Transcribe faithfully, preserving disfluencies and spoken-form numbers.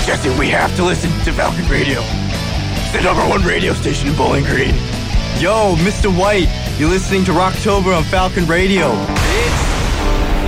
Jesse, we have to listen to Falcon Radio. It's the number one radio station in Bowling Green. Yo, Mister White, you're listening to Rocktober on Falcon Radio. It's